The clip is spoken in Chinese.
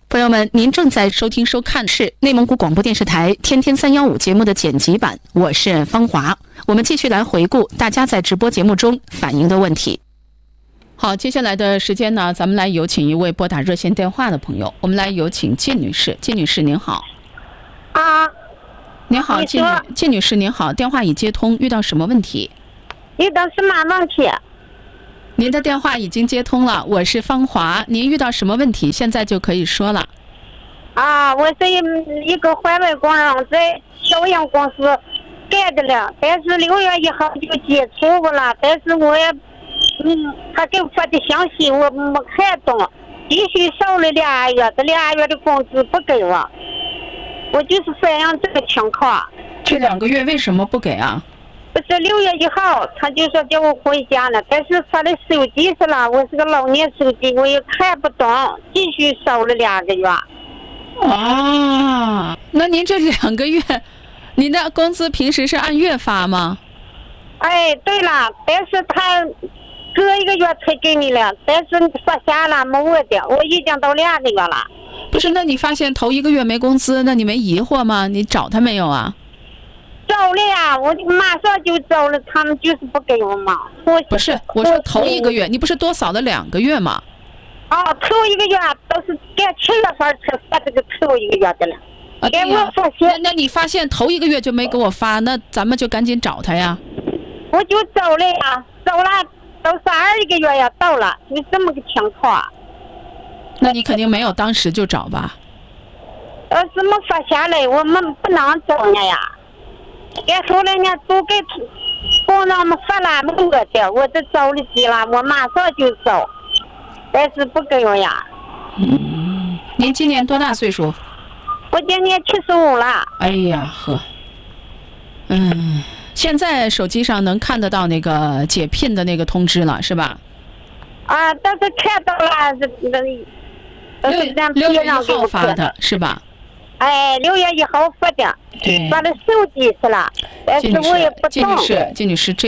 朋友们，您正在收听收看是内蒙古广播电视台天天315节目的剪辑版，我是芳华。我们继续来回顾大家在直播节目中反映的问题。好，接下来的时间呢，咱们来有请一位拨打热线电话的朋友，我们来有请靳女士。靳女士您好。您好，靳女士您好，电话已接通，遇到什么问题？ 遇到什么问题？ 您的电话已经接通了，我是芳华，您遇到什么问题现在就可以说了。 我是一个环卫工人，在小营公司干的了，但是6月1号就解除我了，但是我也他给我发的信息我没看懂，继续少了2个月，这2个月的工资不给我就是反映这个情况。 这2个月为什么不给啊？ 不是6月1号他就说叫我回家了，但是他的手机是了，我是个老年手机，我也看不懂，继续少了2个月。 那您这2个月您的工资平时是按月发吗？ 对了，但是他隔1个月才给你了，但是发下了没我的，我已经到2个月了。 不是，那你发现头1个月没工资，那你没疑惑吗？你找他没有啊？ 找了呀，我马上就找了，他们就是不给我嘛。 不是，我说头1个月，你不是多扫了2个月吗？ 头1个月都是干7月份才发这个头1个月的了。 对呀，那你发现头1个月就没给我发，那咱们就赶紧找他呀。 我就找了呀，找了都是2个月呀，到了，就这么个情况。 那你肯定没有当时就找吧？ 是没发下来，我们不能找呢呀。后来呢，都给工人们发了没我的，我这着了急了，我马上就找，但是不给我呀。 您今年多大岁数？ 我今年75了。 哎呀呵，现在手机上能看得到那个解聘的那个通知了，是吧？ 但是看到了，都是咱 6月1号发的是吧 ？6月1号发的，发的手机是了，但是我也不懂。 靳女士，